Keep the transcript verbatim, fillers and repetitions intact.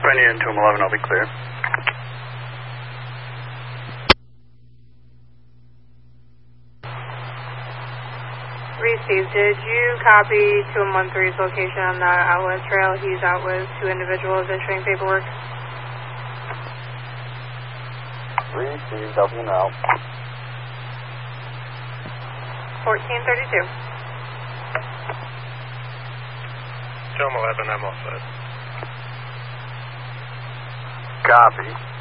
Bring you into eleven, I'll be clear. Received. Did you copy two one three's location on the outlet trail? He's out with two individuals issuing paperwork. Received, W now. fourteen thirty-two. Film eleven, I'm all set. Copy.